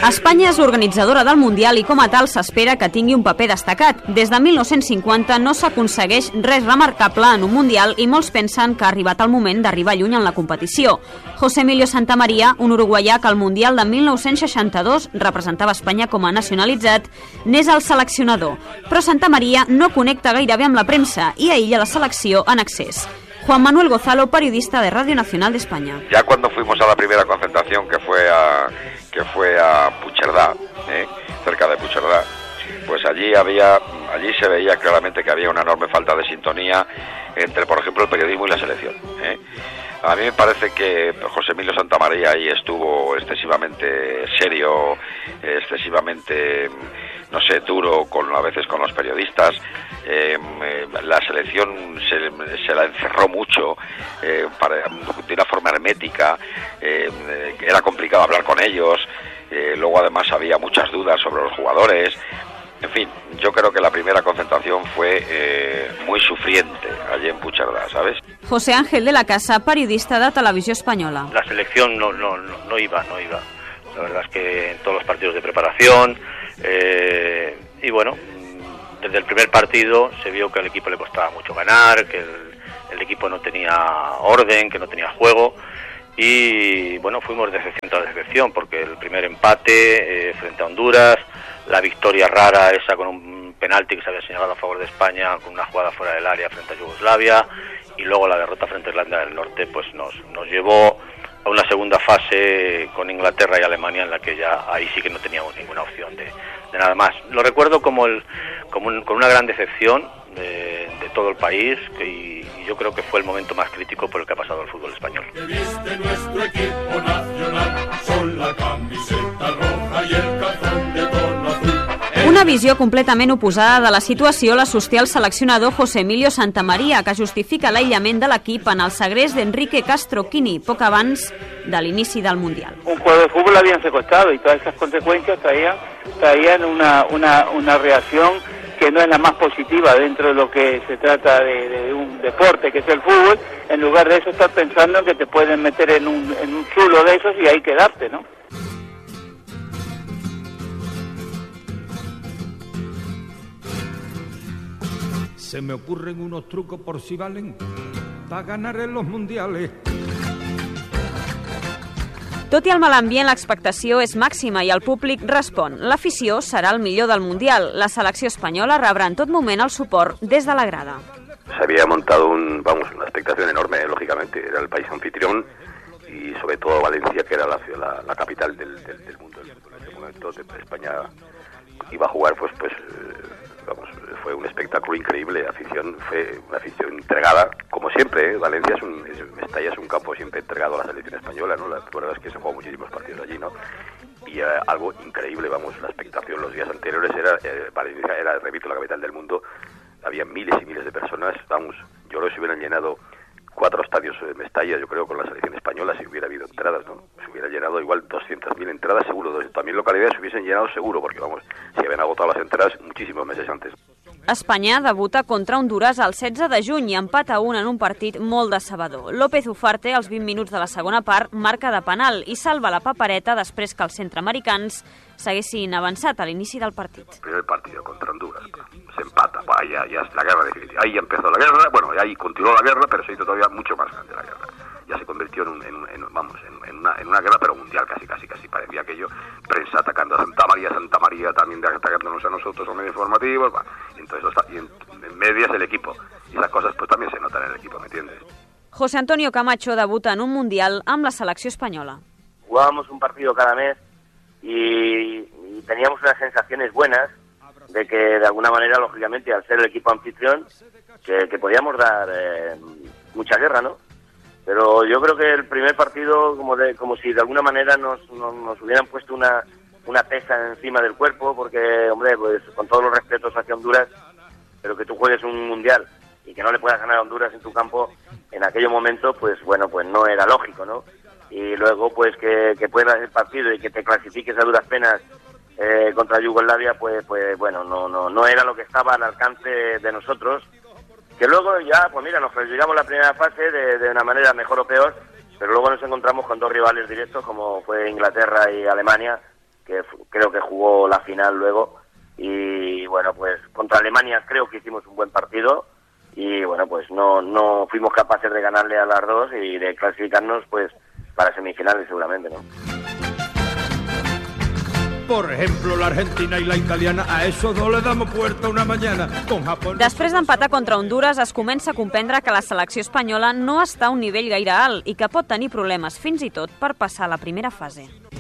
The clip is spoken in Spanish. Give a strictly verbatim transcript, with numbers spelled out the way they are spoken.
Espanya és organitzadora del Mundial i com a tal s'espera que tingui un paper destacat. Des de mil nou-cents cinquanta no s'aconsegueix res remarcable en un Mundial i molts pensen que ha arribat el moment d'arribar lluny en la competició. José Emilio Santamaría, un uruguaià que al Mundial de mil nou-cents seixanta-dos representava Espanya com a nacionalitzat, n'és el seleccionador. Però Santamaría no connecta gairebé amb la premsa i aïlla la selecció en excés. Juan Manuel Gozalo, periodista de Radio Nacional de España. Ya cuando fuimos a la primera concentración, que fue a, que fue a Puigcerdá, ¿eh? cerca de Puigcerdá, pues allí había, allí se veía claramente que había una enorme falta de sintonía entre, por ejemplo, el periodismo y la selección, ¿eh? A mí me parece que José Emilio Santamaría ahí estuvo excesivamente serio, excesivamente, no sé, duro con a veces con los periodistas. Eh, la selección se, se la encerró mucho eh, para, de una forma hermética. Eh, era complicado hablar con ellos. Eh, luego además había muchas dudas sobre los jugadores. En fin, yo creo que la primera concentración fue eh, muy sufriente allí en Puigcerdá, ¿sabes? José Ángel de la Casa, periodista de Televisió Espanyola. La selección no, no, no, no iba, no iba. La verdad es que en todos los partidos de preparación, eh, y bueno, desde el primer partido se vio que al equipo le costaba mucho ganar, que el, el equipo no tenía orden, que no tenía juego. Y bueno, fuimos de decepción tras decepción, porque el primer empate eh, frente a Honduras, la victoria rara esa con un penalti que se había señalado a favor de España con una jugada fuera del área frente a Yugoslavia, y luego la derrota frente a Irlanda del Norte pues nos, nos llevó a una segunda fase con Inglaterra y Alemania, en la que ya ahí sí que no teníamos ninguna opción de, de nada más. Lo recuerdo como, el, como un, con una gran decepción de, de todo el país, que, y, y yo creo que fue el momento más crítico por el que ha pasado el fútbol español. Que viste nuestro equipo nacional, son la camiseta roja y el calzón de tono azul. Una visió completament oposada de la situació la sosté el seleccionador José Emilio Santamaría, que justifica l'aïllament de l'equip en el segrest d'Enrique Castro Quini, poc abans de l'inici del Mundial. Un juego de fútbol habían secuestrado y todas esas consecuencias traían, traían una, una, una reacción que no es la más positiva dentro de lo que se trata de, de un deporte que es el fútbol. En lugar de eso estar pensando en que te pueden meter en un, en un chulo de esos y ahí quedarte, ¿no? Se me ocurren unos trucos por si valen para ganar en los mundiales. Tot i el mal ambient, l'expectació és màxima i el públic respon. L'afició serà el millor del Mundial. La selecció espanyola rebrà en tot moment el suport des de la grada. Se había montado un, vamos, una expectación enorme, lógicamente. Era el país anfitrión y sobre todo Valencia, que era la, la, la capital del, del, del mundo del fútbol. En ese momento España iba a jugar, pues, pues vamos, fue un espectáculo increíble. Afición, fue una afición entregada, como siempre, ¿eh? Valencia es un, es, Mestalla es un campo siempre entregado a la selección española, ¿no? La verdad es que se jugó muchísimos partidos allí, ¿no? Y eh, algo increíble, vamos, la expectación los días anteriores era, eh, Valencia era, repito, la capital del mundo, había miles y miles de personas, vamos, yo creo que se hubieran llenado cuatro estadios de Mestalla, yo creo, con la selección española, si hubiera habido entradas, ¿no? Se hubiera llenado igual doscientas mil entradas, seguro. También localidades se hubiesen llenado seguro, porque, vamos, se habían agotado las entradas muchísimos meses antes. Espanya debuta contra Honduras el setze de juny i empata un en un partit molt decebedor. López Ufarte, als vint minuts de la segona part, marca de penal i salva la papereta després que els centreamericans s'haguessin avançat a l'inici del partit. El primer partido contra Honduras, se empata, bah, ya, ya es la guerra definitiva. Ahí empezó la guerra, bueno, ahí continuó la guerra, pero se hizo todavía mucho más grande la guerra. Ya se convirtió en, un, en, en vamos, en, en, una, en una guerra, pero mundial, casi, casi, casi. Parecía aquello, prensa atacando a Santa María, Santa María también atacándonos a nosotros, los medios informativos, bah. Entonces, y en, en medias el equipo. Y las cosas pues también se notan en el equipo, ¿me entiendes? José Antonio Camacho debuta en un Mundial amb la selecció espanyola. Jugábamos un partido cada mes y, y teníamos unas sensaciones buenas de que, de alguna manera, lógicamente, al ser el equipo anfitrión, que, que podíamos dar eh, mucha guerra, ¿no? Pero yo creo que el primer partido, como de, como si de alguna manera nos, nos, nos hubieran puesto una, una pesa encima del cuerpo, porque, hombre, pues con todos los respetos hacia Honduras, pero que tú juegues un mundial y que no le puedas ganar a Honduras en tu campo, en aquel momento, pues bueno, pues no era lógico, ¿no? Y luego, pues que, que puedas el partido y que te clasifiques a duras penas eh, contra Yugoslavia, pues, pues bueno, no, no, no era lo que estaba al alcance de nosotros. Que luego ya, pues mira, nos clasificamos la primera fase de, de una manera mejor o peor, pero luego nos encontramos con dos rivales directos como fue Inglaterra y Alemania, que creo que jugó la final luego. Y bueno, pues contra Alemania creo que hicimos un buen partido y bueno, pues no, no fuimos capaces de ganarle a las dos y de clasificarnos pues para semifinales seguramente, ¿no? Por ejemplo, la argentina i la italiana, a esos dos le damos puerta una mañana. Con Japón... Després d'empatar contra Honduras, es comença a comprendre que la selecció espanyola no està a un nivell gaire alt i que pot tenir problemes fins i tot per passar a la primera fase.